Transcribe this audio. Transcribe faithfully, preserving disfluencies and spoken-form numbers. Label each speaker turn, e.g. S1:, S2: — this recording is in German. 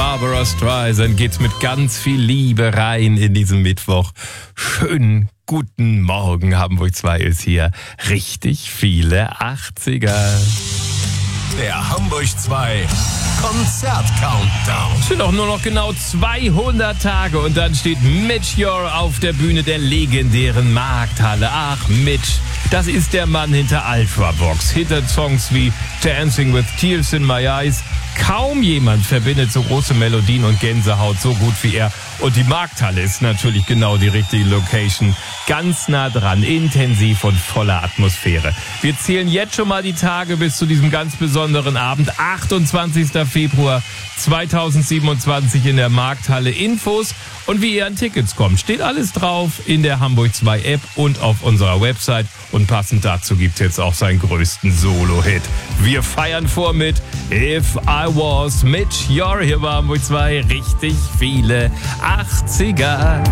S1: Barbara Streisand geht's mit ganz viel Liebe rein in diesen Mittwoch. Schönen guten Morgen, Hamburg zwei ist hier. Richtig viele achtziger.
S2: Der Hamburg zwei Konzert-Countdown.
S1: Es sind auch nur noch genau zweihundert Tage und dann steht Mitch Ure auf der Bühne der legendären Markthalle. Ach, Mitch, das ist der Mann hinter Ultravox, hinter Songs wie Dancing with Tears in My Eyes. Kaum jemand verbindet so große Melodien und Gänsehaut so gut wie er. Und die Markthalle ist natürlich genau die richtige Location. Ganz nah dran, intensiv und voller Atmosphäre. Wir zählen jetzt schon mal die Tage bis zu diesem ganz besonderen Abend. achtundzwanzigster Februar zweitausendsiebenundzwanzig in der Markthalle. Infos und wie ihr an Tickets kommt, steht alles drauf in der Hamburg zwei App und auf unserer Website. Und passend dazu gibt's jetzt auch seinen größten Solo-Hit. Wir feiern vor mit If I Was Mitch Ure. Hier bei Hamburg zwei richtig viele achtziger.